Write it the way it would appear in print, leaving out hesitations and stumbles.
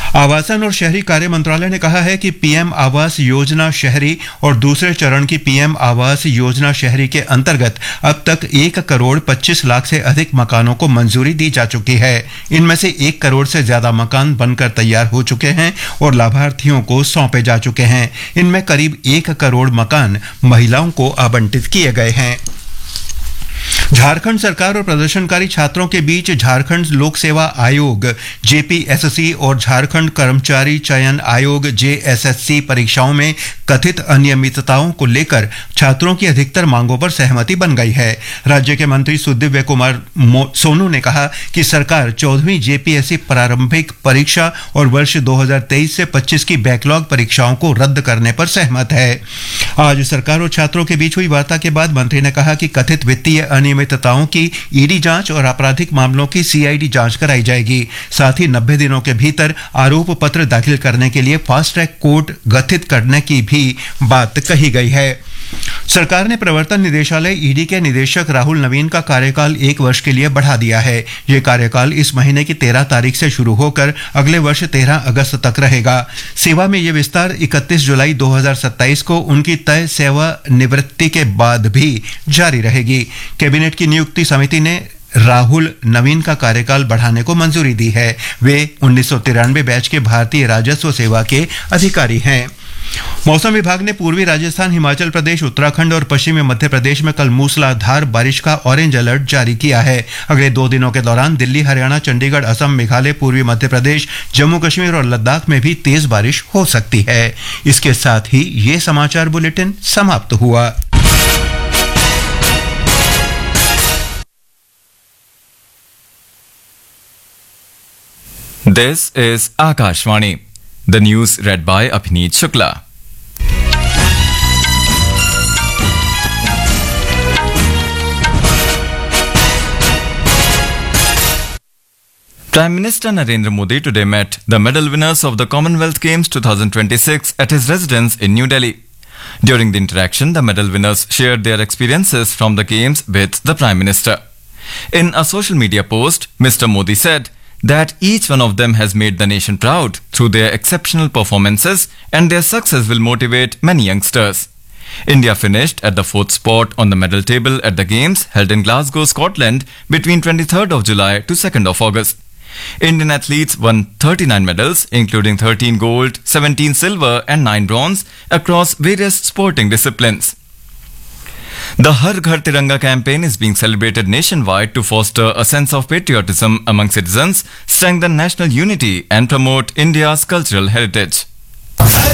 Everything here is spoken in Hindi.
आवासन और शहरी कार्य मंत्रालय ने कहा है कि पीएम आवास योजना शहरी और दूसरे चरण की पीएम आवास योजना शहरी के अंतर्गत अब तक 1,25,00,000 से अधिक मकानों को मंजूरी दी जा चुकी है। इनमें से 1 करोड़ से ज्यादा मकान बनकर तैयार हो चुके हैं और लाभार्थियों को सौंपे जा चुके हैं। इनमें करीब 1 करोड़ मकान महिलाओं को आवंटित किए गए हैं। झारखंड सरकार और प्रदर्शनकारी छात्रों के बीच झारखंड लोक सेवा आयोग जेपीएससी और झारखंड कर्मचारी चयन आयोग जेएसएससी परीक्षाओं में कथित अनियमितताओं को लेकर छात्रों की अधिकतर मांगों पर सहमति बन गई है। राज्य के मंत्री सुदिव्य कुमार सोनू ने कहा कि सरकार 14वीं जेपीएससी प्रारंभिक परीक्षा और वर्ष 2023 से 25 की बैकलॉग परीक्षाओं को रद्द करने पर सहमत है। आज सरकार और छात्रों के बीच हुई वार्ता के बाद मंत्री ने कहा कि कथित वित्तीय अनियमितताओं की ईडी जांच और आपराधिक मामलों की सीआईडी जांच कराई जाएगी। साथ ही 90 दिनों के भीतर आरोप पत्र दाखिल करने के लिए फास्ट ट्रैक कोर्ट गठित करने की भी बात कही गई है। सरकार ने प्रवर्तन निदेशालय ईडी के निदेशक राहुल नवीन का कार्यकाल 1 वर्ष के लिए बढ़ा दिया है। ये कार्यकाल इस महीने की 13 तारीख से शुरू होकर अगले वर्ष 13 अगस्त तक रहेगा। सेवा में ये विस्तार 31 जुलाई 2027 को उनकी तय सेवा निवृत्ति के बाद भी जारी रहेगी। कैबिनेट की नियुक्ति समिति ने राहुल नवीन का कार्यकाल बढ़ाने को मंजूरी दी है। वे 1993 बैच के भारतीय राजस्व सेवा के अधिकारी हैं। मौसम विभाग ने पूर्वी राजस्थान, हिमाचल प्रदेश, उत्तराखंड और पश्चिमी मध्य प्रदेश में कल मूसलाधार बारिश का ऑरेंज अलर्ट जारी किया है। अगले 2 दिनों के दौरान दिल्ली, हरियाणा, चंडीगढ़, असम, मेघालय, पूर्वी मध्य प्रदेश, जम्मू कश्मीर और लद्दाख में भी तेज बारिश हो सकती है। इसके साथ ही ये समाचार बुलेटिन समाप्त हुआ। This is Akashvani. The news read by Abhineet Shukla. Prime Minister Narendra Modi today met the medal winners of the Commonwealth Games 2026 at his residence in New Delhi. During the interaction, the medal winners shared their experiences from the Games with the Prime Minister. In a social media post, Mr. Modi said that each one of them has made the nation proud through their exceptional performances, and their success will motivate many youngsters. India finished at the 4th spot on the medal table at the Games held in Glasgow, Scotland between 23rd of July to 2nd of August. Indian athletes won 39 medals, including 13 gold, 17 silver and 9 bronze across various sporting disciplines. The Har Ghar Tiranga campaign is being celebrated nationwide to foster a sense of patriotism among citizens, strengthen national unity and promote India's cultural heritage.